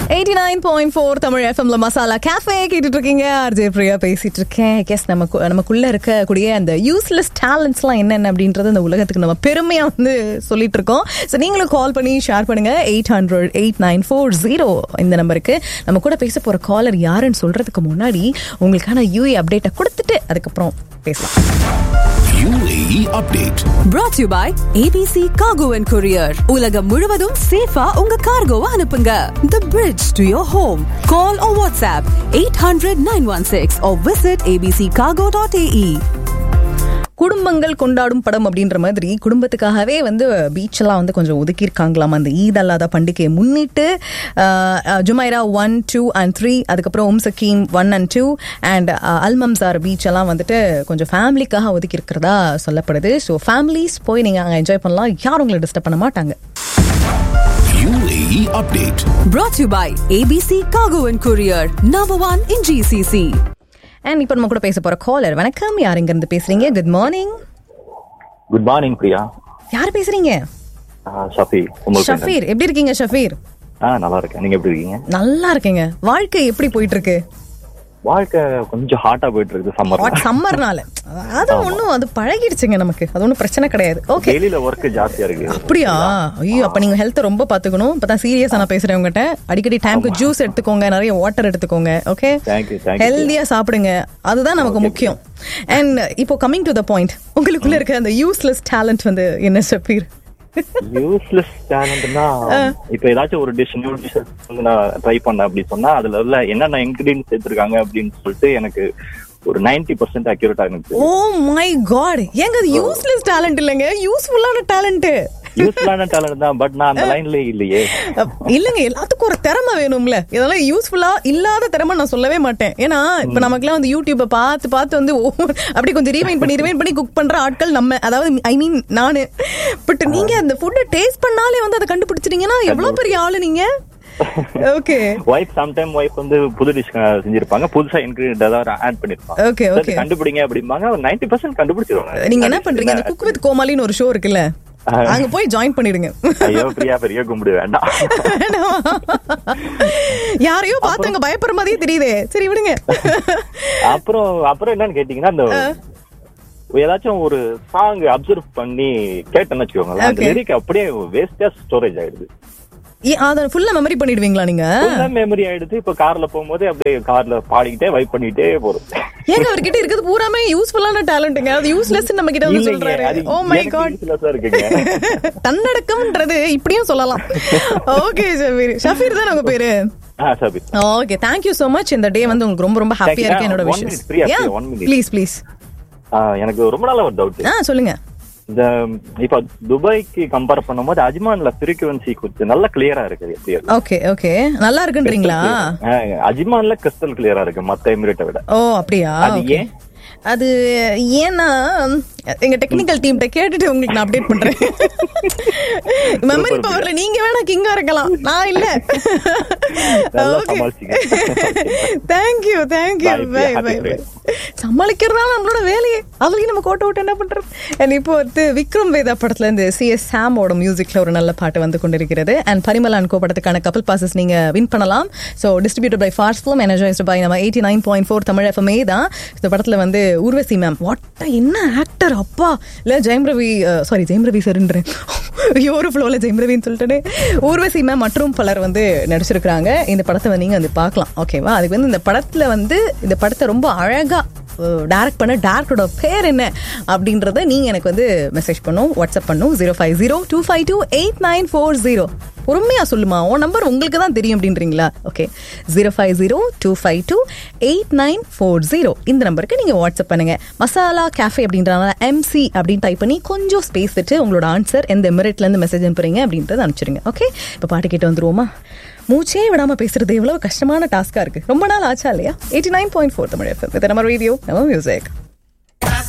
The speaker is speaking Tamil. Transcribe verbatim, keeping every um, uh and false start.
Eighty nine point four Tamil எஃப்எம்ல மசாலா கேஃபே கேட்டுட்டு இருக்கீங்க. ஆர்ஜே பிரியா பேசிட்டு இருக்கேன். கெஸ் நமக்கு நமக்குள்ள இருக்கக்கூடிய அந்த யூஸ்லெஸ் டேலண்ட்ஸ்லாம் என்னென்ன அப்படின்றது இந்த உலகத்துக்கு நம்ம பெருமையா வந்து சொல்லிட்டு இருக்கோம். ஸோ நீங்களும் கால் பண்ணி ஷேர் பண்ணுங்க. Eight hundred eight nine four zero இந்த நம்பருக்கு. நம்ம கூட பேச போற காலர் யாருன்னு சொல்றதுக்கு முன்னாடி உங்களுக்கான யூஏ அப்டேட்டை கொடுத்துட்டு அதுக்கப்புறம் பேசலாம். U A E update brought to you by A B C Cargo and Courier. உலகம் முழுவதும் சேஃபா உங்க கார்கோவை அனுப்புங்க. The bridge to your home. Call or WhatsApp eight hundred nine one six or visit a b c cargo dot a e. குடும்பங்கள் கொண்டாடும் படம் அப்படின்ற மாதிரி குடும்பத்துக்காகவே வந்து பீச்செல்லாம் வந்து கொஞ்சம் ஒதுக்கியிருக்காங்களாம் அந்த ஈத் அல்லாத பண்டிகையை முன்னிட்டு. Jumeirah one two and three, அதுக்கப்புறம் உம் சக்கீம் one and two and அல்மம்சார் beach எல்லாம் வந்துட்டு கொஞ்சம் ஃபேமிலிக்காக ஒதுக்கி இருக்கிறதா சொல்லப்படுது. ஸோ ஃபேமிலிஸ் போய் நீங்க அங்கே என்ஜாய் பண்ணலாம். யாரும் உங்களை டிஸ்டர்ப் பண்ண மாட்டாங்க. U A E update brought to you by A B C Cargo and Courier, number one in G C C. And இப்போ நம்ம கூட பேச போற காலர், வணக்கம், யார் இங்க இருந்து பேசுறீங்க? Good morning. Good morning Priya. யார் பேசுறீங்க? ஷஃபீர். ஷஃபீர், எப்படி இருக்கீங்க ஷஃபீர்? ஆ நல்லா இருக்கேன். நீங்க எப்படி இருக்கீங்க? நல்லா இருக்கீங்க. வாழ்க்கை எப்படி போயிட்டு இருக்கு? வாழ்க்கை கொஞ்சம் ஹாட்டா போயிட்டு இருக்கு. சம்மர் சம்மர்னால அது ஒன்றும் அது பழகிடுச்சுங்க நமக்கு. அது ஒன்றும் பிரச்சனை கிடையாது. ஓகே, டெய்லில ஒர்க் ஜாஸ்தியா இருக்கு. அப்படியா? ஐயோ, அப்ப நீங்க ஹெல்த் ரொம்ப பாத்துக்கணும். இப்பதான் சீரியஸா நான் பேசுறேன் உங்ககிட்ட. அடிக்கடி டைம்க்கு ஜூஸ் எடுத்துக்கோங்க, நிறைய வாட்டர் எடுத்துக்கோங்க. ஓகே, ஹெல்தியா சாப்பிடுங்க, அதுதான் நமக்கு முக்கியம். அண்ட் இப்போ கமிங் டு த பாயிண்ட், உங்களுக்குள்ள இருக்க அந்த யூஸ்லெஸ் டேலண்ட் வந்து என்ன ஷஃபீர்? யூஸ்லெஸ் டேலண்ட்னா இப்ப ஏதாச்சும் ஒரு டிஷ் நியூ டிஷ் வந்து நான் ட்ரை பண்ணேன் அப்படி சொன்னா அதுல உள்ள என்னென்ன இன்கிரீடியன்ஸ் சேர்த்திருக்காங்க அப்படின்னு சொல்லிட்டு எனக்கு ஒரு நைன்டி பர்சன்ட் அக்யூரேட்டா இருந்துச்சு. ஓ மை காட், ஏங்க அது யூஸ்லெஸ் டேலண்ட் இல்லங்க, யூஸ்ஃபுல்லான டேலண்ட். யூஸ்ஃபுல்லான டேலண்ட் தான், பட் நான் அந்த லைன்ல இல்லையே. இல்லங்க, எல்லாத்துக்கும் ஒரு திறமை வேணும்ல. இதெல்லாம் யூஸ்ஃபுல்லா இல்லாத திறமை நான் சொல்லவே மாட்டேன். ஏன்னா இப்ப நமக்குலாம் வந்து யூடியூப பார்த்து பார்த்து வந்து அப்படி கொஞ்சம் ரீவைண்ட் பண்ணி ரீவைண்ட் பண்ணி குக் பண்ற ஆட்கள் நம்ம, அதாவது ஐ மீன் நானு. பட் நீங்க அந்த ஃபுட்டை டேஸ்ட் பண்ணாலே வந்து அதை கண்டுபிடிச்சிட்டீங்கன்னா எவ்வளவு பெரிய ஆளு நீங்க. ஓகே, வைஃப் சம்டைம் வைஃப் வந்து புது டிஷ் செஞ்சிருப்பாங்க, புதுசா இன்கிரிடியன்ட் ஏதாவது ஆட் பண்ணிருப்பாங்க. ஓகே ஓகே, கண்டுபிடிங்க அப்படிம்பாங்க. நைன்டி பர்சன்ட் கண்டுபிடிச்சிருவாங்க. நீங்க என்ன பண்றீங்க? அந்த குக் வித் கோமாளின்னு ஒரு ஷோ இருக்குல்ல, அங்க போய் ஜாயின் பண்ணிடுங்க. ஐயோ பிரியா, பெரிய கும்பிடு வேண்டாம். யாரையோ பார்த்தாங்க பயப்படுற மாதிரியே தெரியுதே. சரி விடுங்க. அப்புறம் அப்புறம் என்னன்னு கேட்டீங்கன்னா, அந்த ஏதாச்சும் ஒரு சாங் அப்சர்வ் பண்ணி கேட்டேன்னு வச்சுக்கோங்களேன், அந்த லிரிக் அப்படியே வேஸ்டா ஸ்டோரேஜ் ஆயிடுது. அத ஃபுல்லா மெமரி பண்ணிடுவீங்களா நீங்க? ஃபுல்லா மெமரி ஆயிடுது. இப்ப கார்ல போகும்போது அப்படியே கார்ல பாடிக்கிட்டே வைப் பண்ணிட்டே போறோம். ஏங்க அவர்கிட்ட இருக்குது பூராமே யூஸ்ஃபுல்லான டேலண்ட்ங்க, அது யூஸ்லெஸ் நம்ம கிட்ட வந்து சொல்றாரு. ஓ மை காட், யூஸ்லெஸ்ஸா இருக்குங்க. தன்னடக்கம்ன்றது இப்படியும் சொல்லலாம். ஓகே ஷஃபீர், ஷஃபீர் தான் உங்க பேரு? Okay, thank you so much. இந்த டே வந்து உங்களுக்கு ரொம்ப ரொம்ப ஹாப்பியா இருக்கு. என்னோட விஷஸ். Please please. எனக்கு ரொம்ப நாளா ஒரு டவுட். ஆ சொல்லுங்க. இந்த இப்ப துபாய்க்கு கம்பேர் பண்ணும்போது அஜ்மான்ல ஃப்ரீக்வன்சி கொஞ்சம் நல்லா கிளியரா இருக்கு. ஓகே ஓகே, நல்லா இருக்குன்றீங்களா? அஜ்மான்ல கிறிஸ்டல் கிளியரா இருக்கு மத்த எமிரேட்டை விட. ஓ அப்படியா? ஏன்? அது ஏன்னா எங்க டெக்னிக்கல் டீம்கிட்ட கேட்டுட்டு உங்களுக்கு நான் அப்டேட் பண்றேன். மெமரி பவர்ல நீங்க வேணா கிங்கா இருக்கலாம், நான் இல்ல. Thank you thank you. By by by. சமாளிக்கிறதா நம்மளோட வேலையே, அதுலயும் நம்ம கோட்டை விட்டு என்ன பண்றது. அண்ட் இப்போ வந்து விக்ரம் வேதா படத்துல இருந்து சி எஸ் சாமோட மியூசிக்ல ஒரு நல்ல பாட்டு வந்து கொண்டிருக்கிறது. அண்ட் பரிமளா அண்ட் கோ படத்துக்கான கப்பல் பாசஸ் நீங்க வின் பண்ணலாம். So distributed by fast film, energised by நம்ம eighty nine point four Tamil FMA தான். இந்த படத்துல வந்து ஊர்வசி மேம், வாட் என்ன ஆக்டர் அப்பா. இல்ல ஜெயம் ரவி, சாரி ஜெயம் ரவி சார்ன்றேன், ஒரு ஃப்ளோல ஜெயம் ரவின்னு சொல்லிட்டு ஊர்வசி மேம் மற்றும் பலர் வந்து நடிச்சிருக்காங்க. இந்த படத்தை வந்து நீங்க வந்து பார்க்கலாம். ஓகேவா? அதுக்கு வந்து இந்த படத்துல வந்து இந்த படத்தை ரொம்ப அழகா டைரக்ட் பண்ண டேரக்டரோட பேர் என்ன அப்படின்றத நீங்க எனக்கு வந்து மெசேஜ் பண்ணும், வாட்ஸ்அப் பண்ணும். Zero five zero two five two eight nine four zero. பொறுமையா சொல்லுமா, உன் நம்பர் உங்களுக்கு தான் தெரியும் அப்படின்றீங்களா? Okay, zero five zero two five two eight nine four zero இந்த நம்பருக்கு நீங்க வாட்ஸ்அப் பண்ணுங்க. மசாலா கேஃபே அப்படின்றனால எம்சி அப்படின்னு டைப் பண்ணி கொஞ்சம் ஸ்பேஸ் விட்டு உங்களோட ஆன்சர் எந்த எமிரேட்ல இருந்து மெசேஜ் அனுப்புறீங்க அப்படின்றத அனுப்பிச்சிருங்க. ஓகே, இப்போ பாட்டு கேட்டு வந்துருவோமா? மூச்சே விடாம பேசுறது எவ்வளவு கஷ்டமான டாஸ்கா இருக்கு. ரொம்ப நாள் ஆச்சா இல்லையா? Eighty nine point four Tamil FM, நம்ம ரேடியோ, நம்ம மியூசிக்.